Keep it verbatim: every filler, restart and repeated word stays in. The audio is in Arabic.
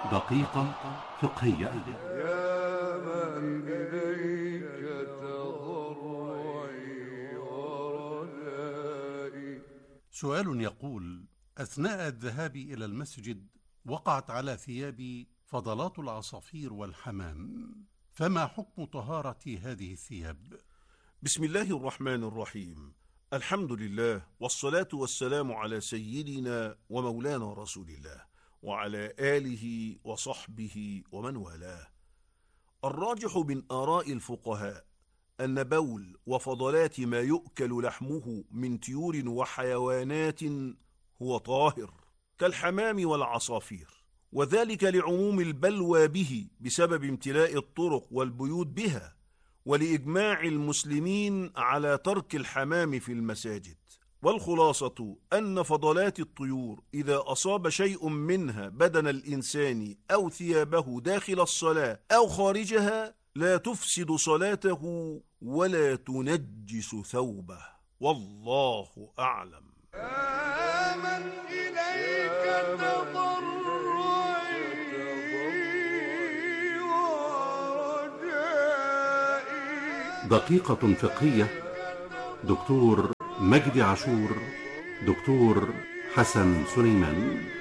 دقيقة فقهية. يا من إليك تضرعي ورجائي. سؤال يقول: أثناء الذهاب إلى المسجد وقعت على ثيابي فضلات العصافير والحمام، فما حكم طهارة هذه الثياب؟ بسم الله الرحمن الرحيم. الحمد لله والصلاة والسلام على سيدنا ومولانا رسول الله وعلى آله وصحبه ومن والاه. الراجح من آراء الفقهاء أن بول وفضلات ما يؤكل لحمه من طيور وحيوانات هو طاهر كالحمام والعصافير، وذلك لعموم البلوى به بسبب امتلاء الطرق والبيوت بها، ولإجماع المسلمين على ترك الحمام في المساجد. والخلاصة أن فضلات الطيور إذا أصاب شيء منها بدن الإنسان أو ثيابه داخل الصلاة أو خارجها لا تفسد صلاته ولا تنجس ثوبه، والله أعلم. آمن إليك تضرعي ورجائي. دقيقة فقهية. دكتور مجدي عاشور، دكتور حسن سليمان.